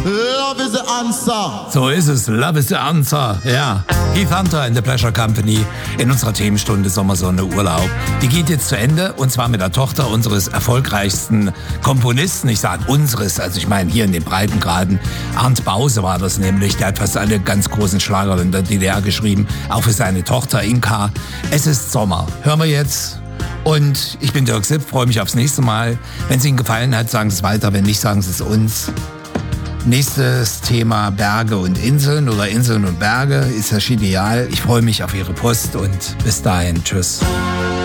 Love is the answer. So ist es, love is the answer, ja. Keith Hunter in The Pleasure Company in unserer Themenstunde Sommersonne Urlaub. Die geht jetzt zu Ende und zwar mit der Tochter unseres erfolgreichsten Komponisten. Ich sage unseres, also ich meine hier in den Breitengraden. Arndt Bause war das nämlich, der hat fast alle ganz großen Schlager in der DDR geschrieben, auch für seine Tochter Inka. Es ist Sommer, hören wir jetzt. Und ich bin Dirk Sipp, freue mich aufs nächste Mal. Wenn es Ihnen gefallen hat, sagen Sie es weiter, wenn nicht, sagen Sie es uns. Nächstes Thema Berge und Inseln oder Inseln und Berge ist ja genial. Ich freue mich auf Ihre Post und bis dahin. Tschüss.